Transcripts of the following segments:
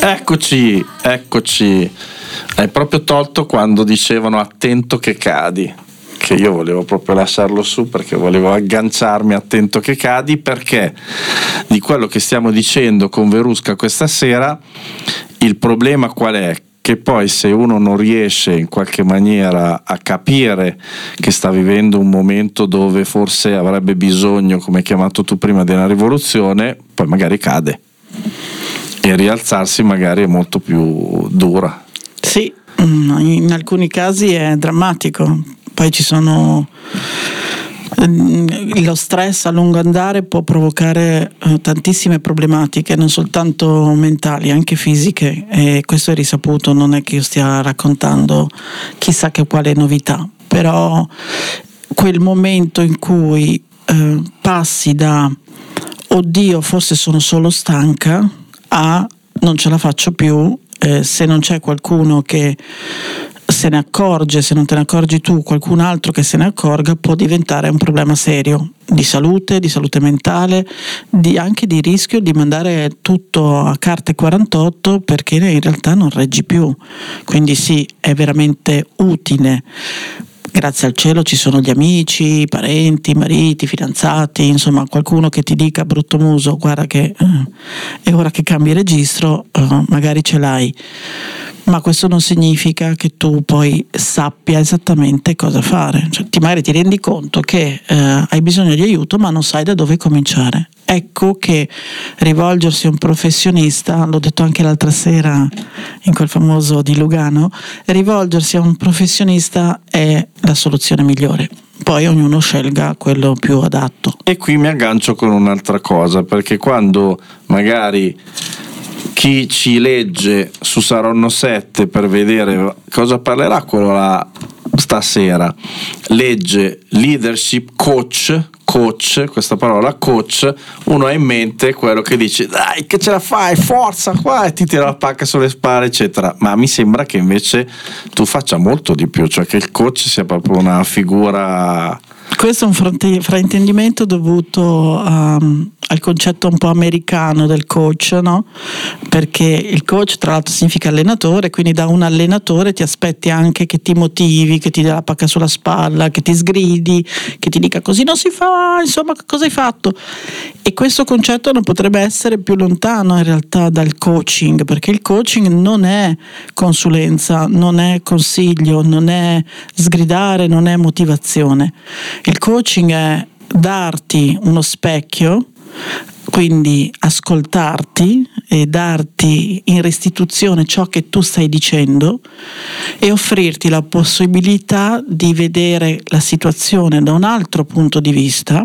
Eccoci. Hai proprio tolto quando dicevano attento che cadi, che io volevo proprio lasciarlo su perché volevo agganciarmi attento che cadi, perché di quello che stiamo dicendo con Verusca questa sera il problema qual è? Che poi se uno non riesce in qualche maniera a capire che sta vivendo un momento dove forse avrebbe bisogno, come hai chiamato tu prima, di una rivoluzione, poi magari cade e rialzarsi magari è molto più dura. Sì, in alcuni casi è drammatico. Poi ci sono lo stress a lungo andare può provocare tantissime problematiche, non soltanto mentali, anche fisiche, e questo è risaputo, non è che io stia raccontando chissà che quale novità, però quel momento in cui passi da oddio forse sono solo stanca a non ce la faccio più, se non c'è qualcuno che se ne accorge, se non te ne accorgi tu, qualcun altro che se ne accorga, può diventare un problema serio di salute mentale, anche di rischio di mandare tutto a carte 48 perché in realtà non reggi più. Quindi sì, è veramente utile. Grazie al cielo ci sono gli amici, i parenti, i mariti, i fidanzati, insomma qualcuno che ti dica brutto muso, guarda che è ora che cambi registro, magari ce l'hai. Ma questo non significa che tu poi sappia esattamente cosa fare, cioè, magari ti rendi conto che hai bisogno di aiuto ma non sai da dove cominciare. Ecco che rivolgersi a un professionista, l'ho detto anche l'altra sera in quel famoso di Lugano, rivolgersi a un professionista è la soluzione migliore. Poi ognuno scelga quello più adatto. E qui mi aggancio con un'altra cosa, perché quando magari chi ci legge su Saronno 7 per vedere cosa parlerà quello là stasera, legge leadership coach, questa parola coach, uno ha in mente quello che dice dai che ce la fai, forza qua, e ti tira la pacca sulle spalle eccetera, ma mi sembra che invece tu faccia molto di più, cioè che il coach sia proprio una figura. Questo è un fraintendimento dovuto al concetto un po' americano del coach, no? Perché il coach tra l'altro significa allenatore, quindi da un allenatore ti aspetti anche che ti motivi, che ti dia la pacca sulla spalla, che ti sgridi, che ti dica così non si fa, insomma cosa hai fatto? E questo concetto non potrebbe essere più lontano in realtà dal coaching, perché il coaching non è consulenza, non è consiglio, non è sgridare, non è motivazione. Il coaching è darti uno specchio, quindi ascoltarti e darti in restituzione ciò che tu stai dicendo e offrirti la possibilità di vedere la situazione da un altro punto di vista.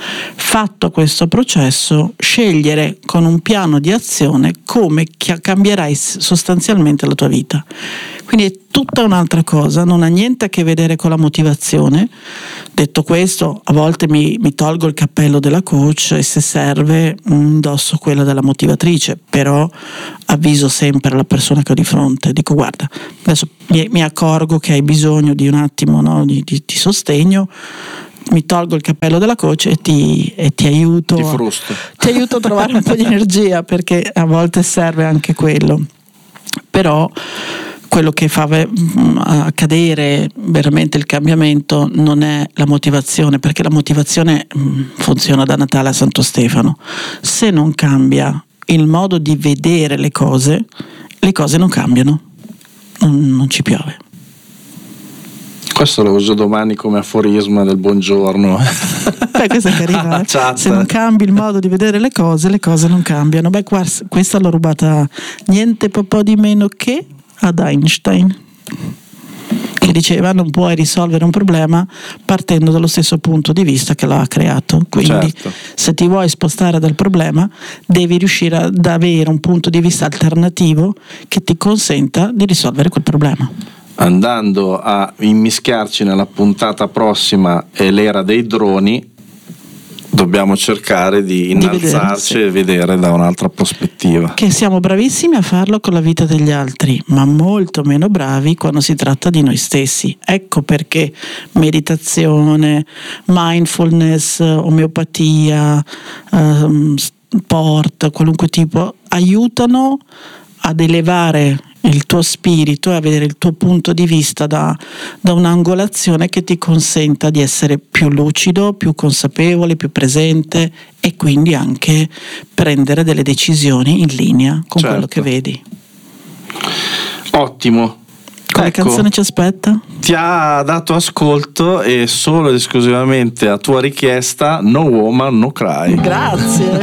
Fatto questo processo, scegliere con un piano di azione come cambierai sostanzialmente la tua vita. Quindi è tutta un'altra cosa, non ha niente a che vedere con la motivazione. Detto questo, a volte mi tolgo il cappello della coach e se serve indosso quella della motivatrice, però avviso sempre la persona che ho di fronte, dico guarda, adesso mi accorgo che hai bisogno di un attimo, no, di sostegno, mi tolgo il cappello della coach e ti aiuto, ti aiuto a trovare un po' di energia, perché a volte serve anche quello. Però quello che fa accadere veramente il cambiamento non è la motivazione, perché la motivazione funziona da Natale a Santo Stefano. Se non cambia il modo di vedere le cose non cambiano, non ci piove. Questo lo uso domani come aforisma del buongiorno. Questa è carina. Se non cambi il modo di vedere le cose non cambiano. Questa l'ho rubata niente po' di meno che ad Einstein, che diceva non puoi risolvere un problema partendo dallo stesso punto di vista che l'ha creato. Quindi se ti vuoi spostare dal problema devi riuscire ad avere un punto di vista alternativo che ti consenta di risolvere quel problema. Andando a immischiarci nella puntata prossima è l'era dei droni, dobbiamo cercare di innalzarci e vedere da un'altra prospettiva. Che siamo bravissimi a farlo con la vita degli altri, ma molto meno bravi quando si tratta di noi stessi. Ecco perché meditazione, mindfulness, omeopatia, sport, qualunque tipo, aiutano ad elevare il tuo spirito e a vedere il tuo punto di vista da un'angolazione che ti consenta di essere più lucido, più consapevole, più presente e quindi anche prendere delle decisioni in linea con quello che vedi. Ottimo. Quale canzone ci aspetta? Ti ha dato ascolto e solo ed esclusivamente a tua richiesta No Woman No Cry. Grazie.